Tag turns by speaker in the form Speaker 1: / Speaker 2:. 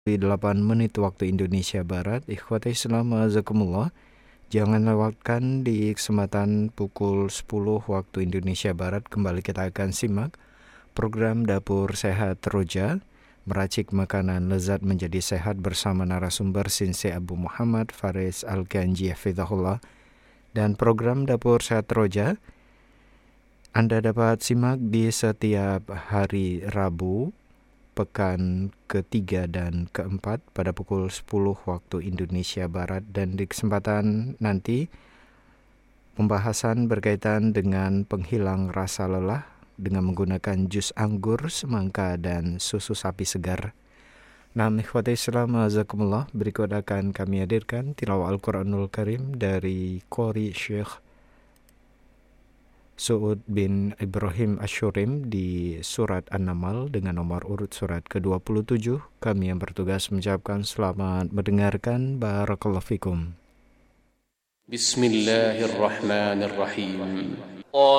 Speaker 1: 8 menit waktu Indonesia Barat. Ikhwati Islam azakumullah. Jangan lewatkan di kesempatan pukul 10 waktu Indonesia Barat. Kembali kita akan simak program Dapur Sehat Roja, meracik makanan lezat menjadi sehat bersama narasumber Sinse Abu Muhammad Faris Al-Ganji Hafizahullah. Dan program Dapur Sehat Roja Anda dapat simak di setiap hari Rabu pekan ketiga dan keempat pada pukul 10 waktu Indonesia Barat. Dan di kesempatan nanti pembahasan berkaitan dengan penghilang rasa lelah dengan menggunakan jus anggur, semangka, dan susu sapi segar. Nah, ikhwati Islam azakumullah, berikut akan kami hadirkan tilawah Al-Quranul Karim dari Qori Syekh Su'ud bin Ibrahim Ashurim di surat An-Naml dengan nomor urut surat ke-27. Kami yang bertugas mengucapkan selamat mendengarkan. Barakallahu fikum.
Speaker 2: Bismillahirrahmanirrahim.